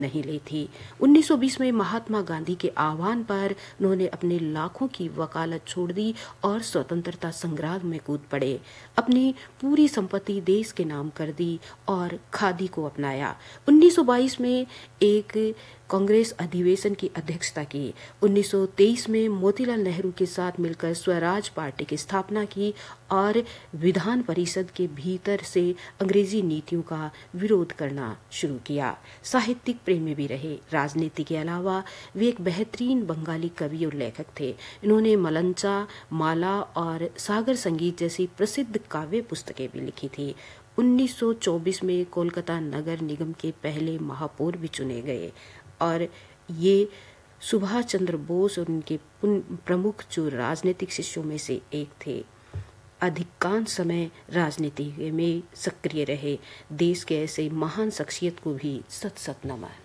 नहीं ली थी। 1920 में महात्मा गांधी के आह्वान पर उन्होंने अपने लाखों की वकालत छोड़ दी और स्वतंत्रता संग्राम में कूद पड़े। अपनी पूरी संपत्ति देश के नाम कर दी और खादी को अपनाया। 1922 में एक कांग्रेस अधिवेशन की अध्यक्षता की। 1923 में मोतीलाल नेहरू के साथ मिलकर स्वराज पार्टी की स्थापना की और विधान परिषद के भीतर से अंग्रेजी नीतियों का विरोध करना शुरू किया। साहित्यिक प्रेमी भी रहे। राजनीति के अलावा वे एक बेहतरीन बंगाली कवि और लेखक थे। इन्होंने मलंचा, माला और सागर संगीत जैसी प्रसिद्ध काव्य पुस्तकें भी लिखी थी। 1924 में कोलकाता नगर निगम के पहले महापौर भी चुने गए और ये सुभाष चंद्र बोस और उनके प्रमुख जो राजनीतिक शिष्यों में से एक थे। अधिकांश समय राजनीति में सक्रिय रहे। देश के ऐसे महान शख्सियत को भी सत सत नमन।